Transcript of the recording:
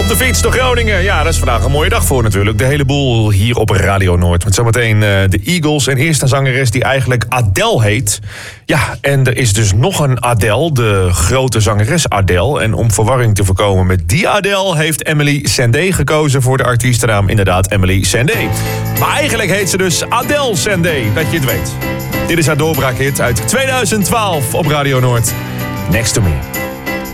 Op de fiets door Groningen. Ja, dat is vandaag een mooie dag voor natuurlijk. De hele boel hier op Radio Noord. Met zometeen de Eagles en eerst een zangeres die eigenlijk Adele heet. Ja, en er is dus nog een Adele, de grote zangeres Adele. En om verwarring te voorkomen met die Adele heeft Emeli Sandé gekozen voor de artiestennaam. Inderdaad, Emeli Sandé. Maar eigenlijk heet ze dus Adele Sandé, dat je het weet. Dit is haar doorbraakhit uit 2012 op Radio Noord. Next to Me.